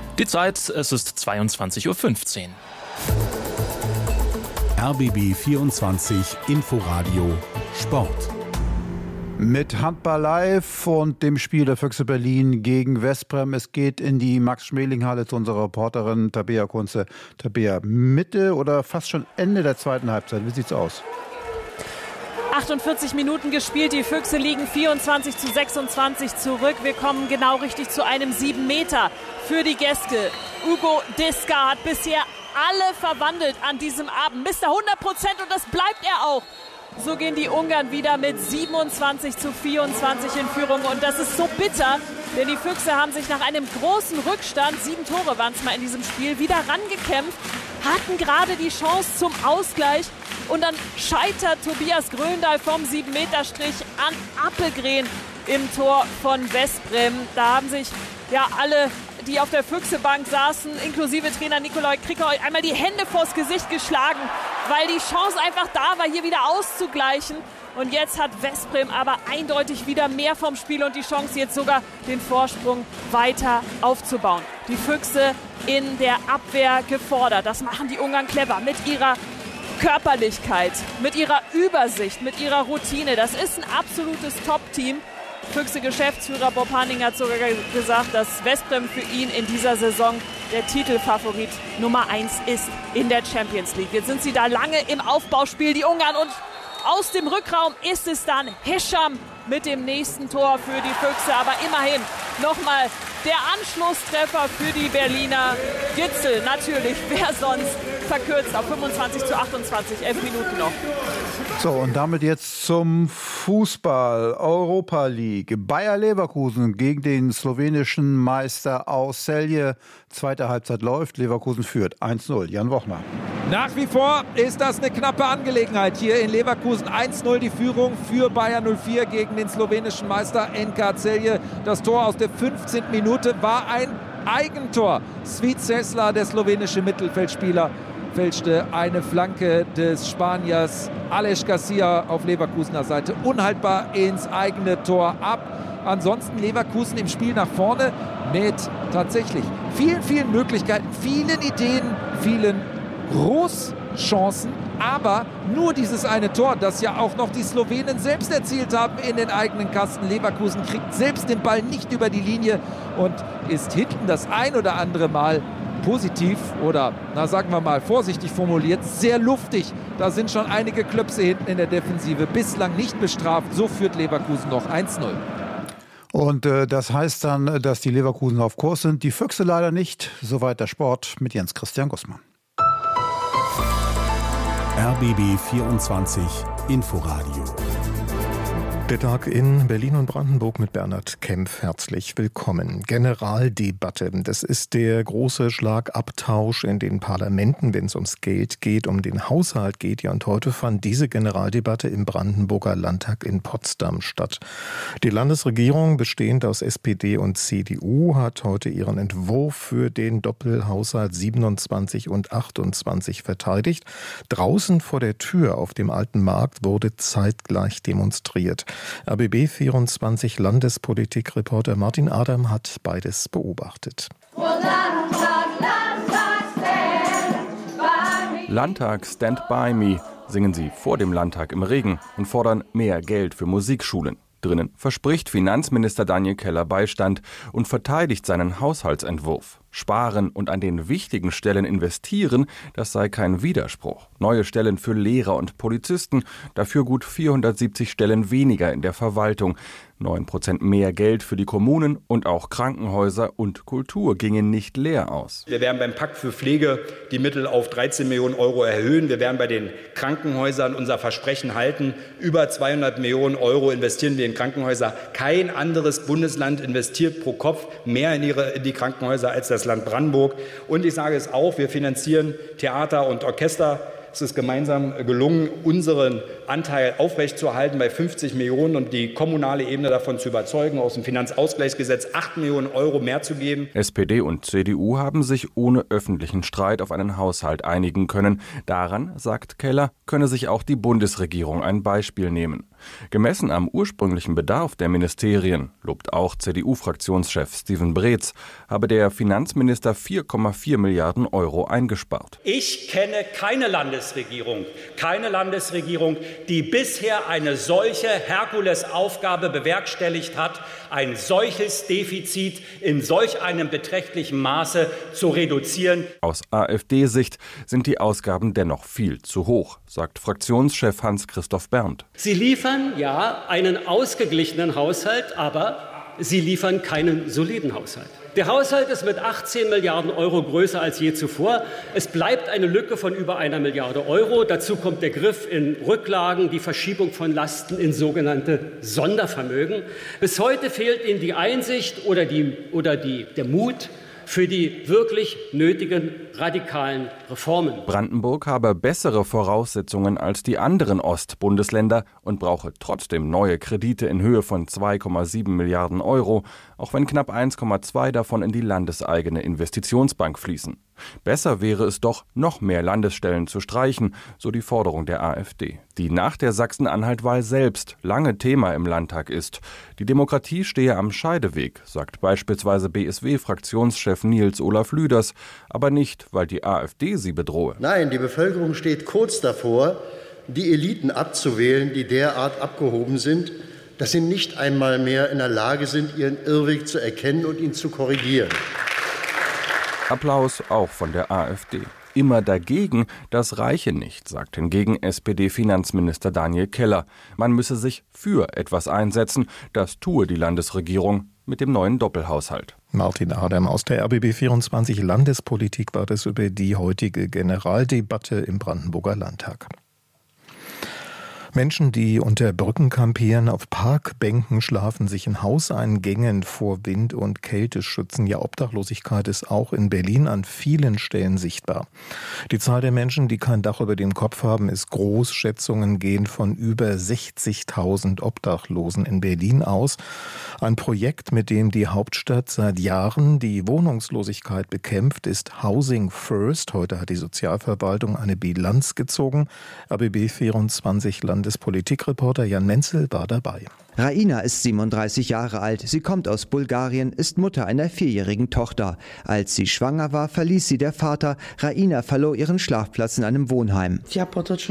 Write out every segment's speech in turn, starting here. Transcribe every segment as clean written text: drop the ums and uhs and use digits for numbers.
Die Zeit, es ist 22:15 Uhr. RBB 24 Inforadio Sport. Mit Handball live und dem Spiel der Füchse Berlin gegen Westbrem. Es geht in die Max-Schmeling-Halle zu unserer Reporterin Tabea Kunze. Tabea, Mitte oder fast schon Ende der zweiten Halbzeit. Wie sieht's aus? 48 Minuten gespielt, die Füchse liegen 24:26 zurück. Wir kommen genau richtig zu einem 7 Meter für die Gäste. Ugo Diska hat bisher alle verwandelt an diesem Abend. Mr. 100% und das bleibt er auch. So gehen die Ungarn wieder mit 27:24 in Führung und das ist so bitter, denn die Füchse haben sich nach einem großen Rückstand, 7 Tore waren es mal in diesem Spiel, wieder rangekämpft, hatten gerade die Chance zum Ausgleich und dann scheitert Tobias Gröndahl vom 7-Meter-Strich an Appelgren im Tor von Westbrem. Da haben sich ja alle, die auf der Füchsebank saßen, inklusive Trainer Nikolai Krickau, einmal die Hände vors Gesicht geschlagen, weil die Chance einfach da war, hier wieder auszugleichen. Und jetzt hat Westbrem aber eindeutig wieder mehr vom Spiel und die Chance, jetzt sogar den Vorsprung weiter aufzubauen. Die Füchse in der Abwehr gefordert. Das machen die Ungarn clever mit ihrer Körperlichkeit, mit ihrer Übersicht, mit ihrer Routine. Das ist ein absolutes Top-Team. Füchse-Geschäftsführer Bob Hanning hat sogar gesagt, dass Westbrem für ihn in dieser Saison der Titelfavorit Nummer 1 ist in der Champions League. Jetzt sind sie da lange im Aufbauspiel, die Ungarn, und aus dem Rückraum ist es dann Hisham mit dem nächsten Tor für die Füchse. Aber immerhin nochmal der Anschlusstreffer für die Berliner. Gitzel natürlich, wer sonst, verkürzt auf 25:28, 11 Minuten noch. So, und damit jetzt zum Fußball. Europa League. Bayer Leverkusen gegen den slowenischen Meister aus Celje. Zweite Halbzeit läuft. Leverkusen führt 1-0. Jan Wochner. Nach wie vor ist das eine knappe Angelegenheit hier in Leverkusen. 1-0 die Führung für Bayer 04 gegen den slowenischen Meister NK Celje. Das Tor aus der 15. Minute war ein Eigentor. Svit Sesla, der slowenische Mittelfeldspieler, fälschte eine Flanke des Spaniers Aleš Garcia auf Leverkusener Seite unhaltbar ins eigene Tor ab. Ansonsten Leverkusen im Spiel nach vorne mit tatsächlich vielen Möglichkeiten, vielen Ideen, vielen Großchancen, aber nur dieses eine Tor, das ja auch noch die Slowenen selbst erzielt haben in den eigenen Kasten. Leverkusen kriegt selbst den Ball nicht über die Linie und ist hinten das ein oder andere Mal positiv oder, sagen wir mal vorsichtig formuliert, sehr luftig. Da sind schon einige Klöpse hinten in der Defensive bislang nicht bestraft. So führt Leverkusen noch 1-0. Und das heißt dann, dass die Leverkusen auf Kurs sind, die Füchse leider nicht. Soweit der Sport mit Jens Christian Gussmann. RBB 24 Inforadio. Der Tag in Berlin und Brandenburg mit Bernhard Kempf. Herzlich willkommen. Generaldebatte. Das ist der große Schlagabtausch in den Parlamenten, wenn es ums Geld geht, um den Haushalt geht. Ja, und heute fand diese Generaldebatte im Brandenburger Landtag in Potsdam statt. Die Landesregierung, bestehend aus SPD und CDU, hat heute ihren Entwurf für den Doppelhaushalt 27 und 28 verteidigt. Draußen vor der Tür auf dem Alten Markt wurde zeitgleich demonstriert. RBB 24 Landespolitik-Reporter Martin Adam hat beides beobachtet. Landtag Stand By Me singen sie vor dem Landtag im Regen und fordern mehr Geld für Musikschulen. Drinnen verspricht Finanzminister Daniel Keller Beistand und verteidigt seinen Haushaltsentwurf. Sparen und an den wichtigen Stellen investieren, das sei kein Widerspruch. Neue Stellen für Lehrer und Polizisten, dafür gut 470 Stellen weniger in der Verwaltung. 9% mehr Geld für die Kommunen und auch Krankenhäuser und Kultur gingen nicht leer aus. Wir werden beim Pakt für Pflege die Mittel auf 13 Millionen Euro erhöhen. Wir werden bei den Krankenhäusern unser Versprechen halten. Über 200 Millionen Euro investieren wir in Krankenhäuser. Kein anderes Bundesland investiert pro Kopf mehr in die Krankenhäuser als das Land Brandenburg. Und ich sage es auch, wir finanzieren Theater und Orchester. Es ist gemeinsam gelungen, unseren Anteil aufrechtzuerhalten bei 50 Millionen und die kommunale Ebene davon zu überzeugen, aus dem Finanzausgleichsgesetz 8 Millionen Euro mehr zu geben. SPD und CDU haben sich ohne öffentlichen Streit auf einen Haushalt einigen können. Daran, sagt Keller, könne sich auch die Bundesregierung ein Beispiel nehmen. Gemessen am ursprünglichen Bedarf der Ministerien, lobt auch CDU-Fraktionschef Steven Breetz, habe der Finanzminister 4,4 Milliarden Euro eingespart. Ich kenne keine Landesregierung, die bisher eine solche Herkulesaufgabe bewerkstelligt hat, ein solches Defizit in solch einem beträchtlichen Maße zu reduzieren. Aus AfD-Sicht sind die Ausgaben dennoch viel zu hoch, sagt Fraktionschef Hans-Christoph Berndt. Sie liefern ja einen ausgeglichenen Haushalt, aber Sie liefern keinen soliden Haushalt. Der Haushalt ist mit 18 Milliarden Euro größer als je zuvor. Es bleibt eine Lücke von über 1 Milliarde Euro. Dazu kommt der Griff in Rücklagen, die Verschiebung von Lasten in sogenannte Sondervermögen. Bis heute fehlt Ihnen die Einsicht oder der Mut für die wirklich nötigen radikalen Reformen. Brandenburg habe bessere Voraussetzungen als die anderen Ostbundesländer und brauche trotzdem neue Kredite in Höhe von 2,7 Milliarden Euro, auch wenn knapp 1,2 davon in die landeseigene Investitionsbank fließen. Besser wäre es doch, noch mehr Landesstellen zu streichen, so die Forderung der AfD, die nach der Sachsen-Anhalt-Wahl selbst lange Thema im Landtag ist. Die Demokratie stehe am Scheideweg, sagt beispielsweise BSW-Fraktionschef Nils Olaf Lüders, aber nicht, weil die AfD sie bedrohe. Nein, die Bevölkerung steht kurz davor, die Eliten abzuwählen, die derart abgehoben sind, dass sie nicht einmal mehr in der Lage sind, ihren Irrweg zu erkennen und ihn zu korrigieren. Applaus auch von der AfD. Immer dagegen, das reiche nicht, sagt hingegen SPD-Finanzminister Daniel Keller. Man müsse sich für etwas einsetzen, das tue die Landesregierung mit dem neuen Doppelhaushalt. Martin Adam aus der RBB24 Landespolitik war das über die heutige Generaldebatte im Brandenburger Landtag. Menschen, die unter Brücken kampieren, auf Parkbänken schlafen, sich in Hauseingängen vor Wind und Kälte schützen. Ja, Obdachlosigkeit ist auch in Berlin an vielen Stellen sichtbar. Die Zahl der Menschen, die kein Dach über dem Kopf haben, ist groß. Schätzungen gehen von über 60.000 Obdachlosen in Berlin aus. Ein Projekt, mit dem die Hauptstadt seit Jahren die Wohnungslosigkeit bekämpft, ist Housing First. Heute hat die Sozialverwaltung eine Bilanz gezogen. RBB24 Landespolitikreporter Jan Menzel war dabei. Raina ist 37 Jahre alt. Sie kommt aus Bulgarien, ist Mutter einer 4-jährigen Tochter. Als sie schwanger war, verließ sie der Vater. Raina verlor ihren Schlafplatz in einem Wohnheim. Ich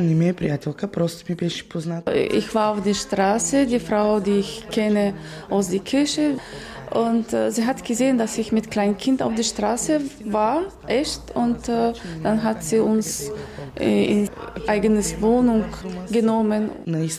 war auf der Straße, die Frau, die ich kenne aus der Kirche. Und sie hat gesehen, dass ich mit kleinem Kind auf der Straße war, echt. Und dann hat sie uns in eigenes Wohnung genommen.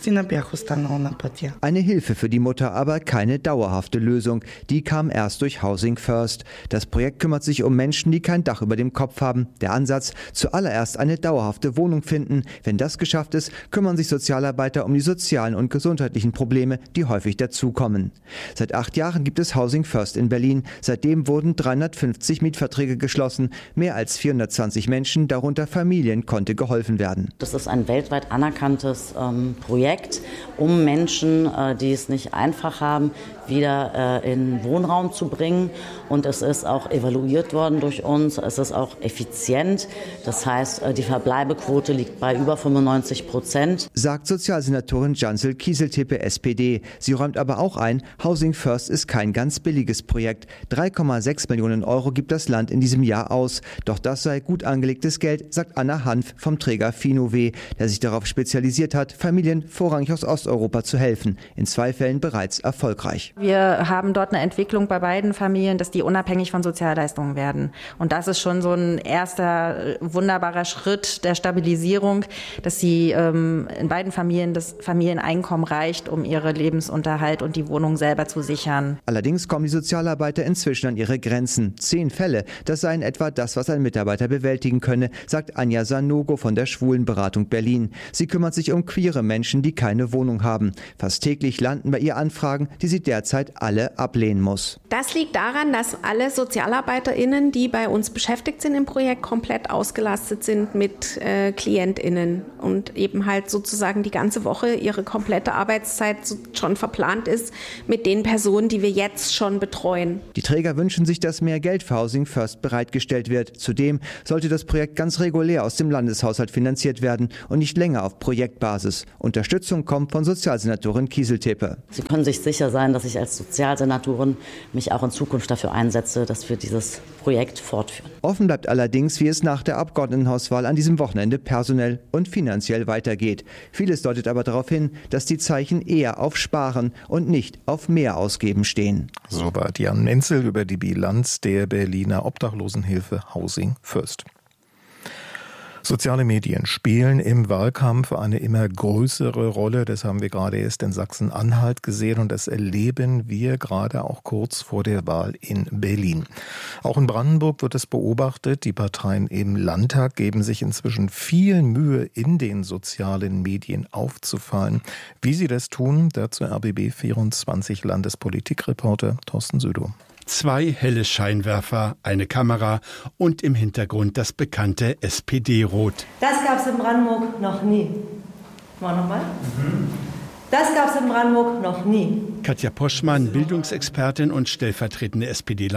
Eine Hilfe für die Mutter, aber keine dauerhafte Lösung. Die kam erst durch Housing First. Das Projekt kümmert sich um Menschen, die kein Dach über dem Kopf haben. Der Ansatz, zuallererst eine dauerhafte Wohnung finden. Wenn das geschafft ist, kümmern sich Sozialarbeiter um die sozialen und gesundheitlichen Probleme, die häufig dazukommen. Seit 8 Jahren gibt es Housing First in Berlin. Seitdem wurden 350 Mietverträge geschlossen. Mehr als 420 Menschen, darunter Familien, konnte geholfen werden. Das ist ein weltweit anerkanntes Projekt, um Menschen, die es nicht einfach haben, wieder in Wohnraum zu bringen. Und es ist auch evaluiert worden durch uns. Es ist auch effizient. Das heißt, die Verbleibequote liegt bei über 95%. Sagt Sozialsenatorin Jansel Kieseltippe, SPD. Sie räumt aber auch ein, Housing First ist kein ganz billiges Projekt. 3,6 Millionen Euro gibt das Land in diesem Jahr aus. Doch das sei gut angelegtes Geld, sagt Anna Hanf vom Träger Finoweh, der sich darauf spezialisiert hat, Familien vorrangig aus Osteuropa zu helfen. In 2 Fällen bereits erfolgreich. Wir haben dort eine Entwicklung bei beiden Familien, dass die unabhängig von Sozialleistungen werden. Und das ist schon so ein erster wunderbarer Schritt der Stabilisierung, dass sie in beiden Familien das Familieneinkommen reicht, um ihre Lebensunterhalt und die Wohnung selber zu sichern. Allerdings kommen die Sozialarbeiter inzwischen an ihre Grenzen. 10 Fälle, das sei in etwa das, was ein Mitarbeiter bewältigen könne, sagt Anja Sanogo von der Schwulenberatung Berlin. Sie kümmert sich um queere Menschen, die keine Wohnung haben. Fast täglich Schließlich landen bei ihr Anfragen, die sie derzeit alle ablehnen muss. Das liegt daran, dass alle SozialarbeiterInnen, die bei uns beschäftigt sind im Projekt, komplett ausgelastet sind mit KlientInnen und eben halt sozusagen die ganze Woche ihre komplette Arbeitszeit schon verplant ist mit den Personen, die wir jetzt schon betreuen. Die Träger wünschen sich, dass mehr Geld für Housing First bereitgestellt wird. Zudem sollte das Projekt ganz regulär aus dem Landeshaushalt finanziert werden und nicht länger auf Projektbasis. Unterstützung kommt von Sozialsenatorin Kieseltepe. Sie können sich sicher sein, dass ich als Sozialsenatorin mich auch in Zukunft dafür einsetze, dass wir dieses Projekt fortführen. Offen bleibt allerdings, wie es nach der Abgeordnetenhauswahl an diesem Wochenende personell und finanziell weitergeht. Vieles deutet aber darauf hin, dass die Zeichen eher auf Sparen und nicht auf mehr Ausgeben stehen. Soweit Jan Menzel über die Bilanz der Berliner Obdachlosenhilfe Housing First. Soziale Medien spielen im Wahlkampf eine immer größere Rolle. Das haben wir gerade erst in Sachsen-Anhalt gesehen und das erleben wir gerade auch kurz vor der Wahl in Berlin. Auch in Brandenburg wird es beobachtet. Die Parteien im Landtag geben sich inzwischen viel Mühe, in den sozialen Medien aufzufallen. Wie sie das tun, dazu RBB 24 Landespolitikreporter Thorsten Südow. 2 helle Scheinwerfer, eine Kamera und im Hintergrund das bekannte SPD-Rot. Das gab es in Brandenburg noch nie. Mal nochmal. Das gab es in Brandenburg noch nie. Katja Poschmann, Bildungsexpertin und stellvertretende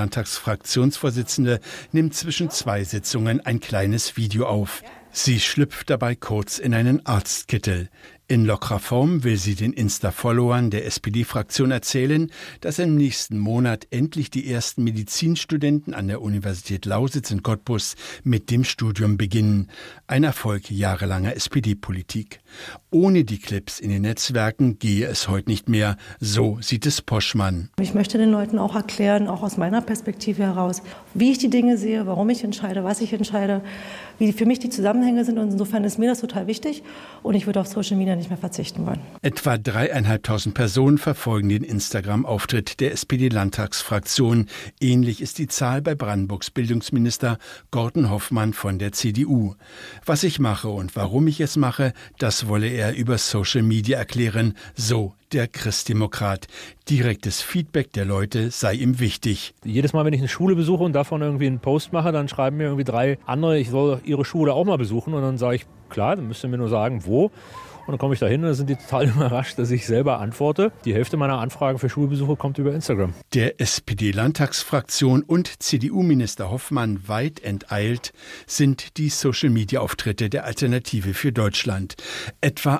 SPD-Landtagsfraktionsvorsitzende, nimmt zwischen 2 Sitzungen ein kleines Video auf. Sie schlüpft dabei kurz in einen Arztkittel. In lockerer Form will sie den Insta-Followern der SPD-Fraktion erzählen, dass im nächsten Monat endlich die ersten Medizinstudenten an der Universität Lausitz in Cottbus mit dem Studium beginnen. Ein Erfolg jahrelanger SPD-Politik. Ohne die Clips in den Netzwerken gehe es heute nicht mehr. So sieht es Poschmann. Ich möchte den Leuten auch erklären, auch aus meiner Perspektive heraus, wie ich die Dinge sehe, warum ich entscheide, was ich entscheide, wie für mich die Zusammenhänge sind. Und insofern ist mir das total wichtig und ich würde auf Social Media nicht mehr verzichten wollen. Etwa 3.500 Personen verfolgen den Instagram-Auftritt der SPD-Landtagsfraktion. Ähnlich ist die Zahl bei Brandenburgs Bildungsminister Gordon Hoffmann von der CDU. Was ich mache und warum ich es mache, das wolle er über Social Media erklären, so der Christdemokrat. Direktes Feedback der Leute sei ihm wichtig. Jedes Mal, wenn ich eine Schule besuche und davon irgendwie einen Post mache, dann schreiben mir irgendwie 3 andere, ich soll ihre Schule auch mal besuchen. Und dann sage ich, klar, dann müsst ihr mir nur sagen, wo. Und dann komme ich da hin und dann sind die total überrascht, dass ich selber antworte. Die Hälfte meiner Anfragen für Schulbesuche kommt über Instagram. Der SPD-Landtagsfraktion und CDU-Minister Hoffmann weit enteilt sind die Social-Media-Auftritte der Alternative für Deutschland. Etwa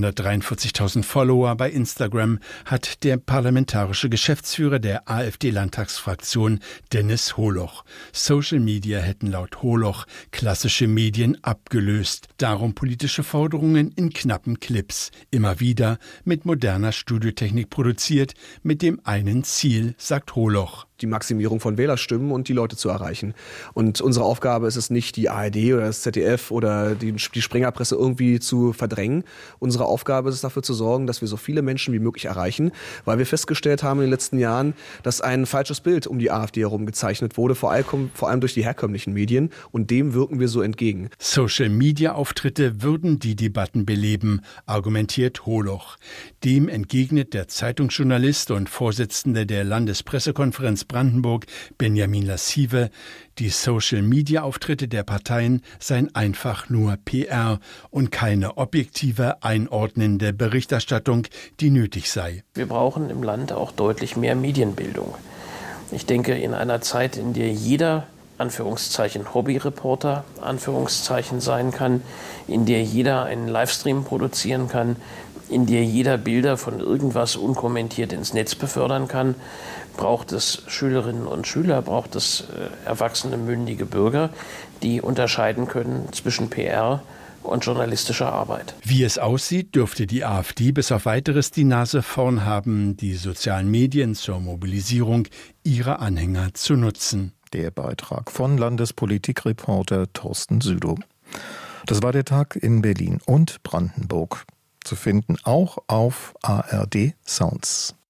143.000 Follower bei Instagram hat der parlamentarische Geschäftsführer der AfD-Landtagsfraktion Dennis Holoch. Social Media hätten laut Holoch klassische Medien abgelöst. Darum politische Forderungen in knappen Clips, immer wieder mit moderner Studiotechnik produziert, mit dem einen Ziel, sagt Holoch. Die Maximierung von Wählerstimmen und die Leute zu erreichen. Und unsere Aufgabe ist es nicht, die ARD oder das ZDF oder die Springerpresse irgendwie zu verdrängen. Unsere Aufgabe ist es, dafür zu sorgen, dass wir so viele Menschen wie möglich erreichen, weil wir festgestellt haben in den letzten Jahren, dass ein falsches Bild um die AfD herum gezeichnet wurde, vor allem durch die herkömmlichen Medien, und dem wirken wir so entgegen. Social-Media-Auftritte würden die Debatten beleben, argumentiert Holoch. Dem entgegnet der Zeitungsjournalist und Vorsitzende der Landespressekonferenz Brandenburg, Benjamin Lassive, die Social-Media-Auftritte der Parteien seien einfach nur PR und keine objektive, einordnende Berichterstattung, die nötig sei. Wir brauchen im Land auch deutlich mehr Medienbildung. Ich denke, in einer Zeit, in der jeder Anführungszeichen Hobbyreporter Anführungszeichen sein kann, in der jeder einen Livestream produzieren kann, in der jeder Bilder von irgendwas unkommentiert ins Netz befördern kann, braucht es Schülerinnen und Schüler, braucht es erwachsene, mündige Bürger, die unterscheiden können zwischen PR und journalistischer Arbeit. Wie es aussieht, dürfte die AfD bis auf Weiteres die Nase vorn haben, die sozialen Medien zur Mobilisierung ihrer Anhänger zu nutzen. Der Beitrag von Landespolitikreporter Thorsten Südow. Das war der Tag in Berlin und Brandenburg. Zu finden auch auf ARD Sounds.